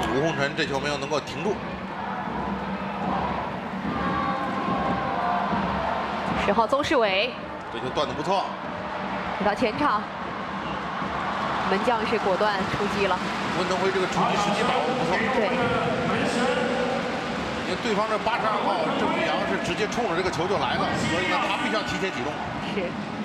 吴洪尘这球没有能够停住。 10号邹世伟， 这球断得不错。 回到前场，门将是果断出击了。 温腾辉这个出击时机把握得不错。 对。 因为对方这82号郑俊阳是直接冲着这个球就来了，所以呢他必须要提前启动。 是。